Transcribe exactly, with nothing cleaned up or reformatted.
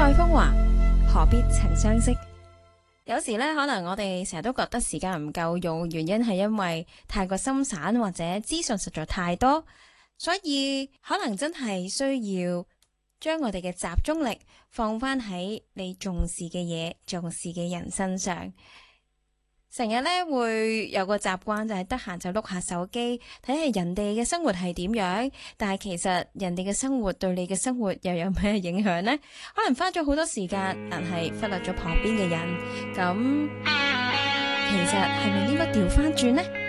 愛風華，何必曾相識？有時咧，可能我哋成日都覺得時間唔夠用，原因係因為太過心散或者資訊實在太多，所以可能真係需要將我哋嘅集中力放翻喺你重視嘅嘢、重視嘅人身上。成日咧會有個習慣就係得閒就碌下手機睇下人哋嘅生活係點樣，但係其實人哋嘅生活對你嘅生活又有咩影響呢？可能花咗好多時間，但係忽略咗旁邊嘅人，咁其實係咪應該調翻轉呢？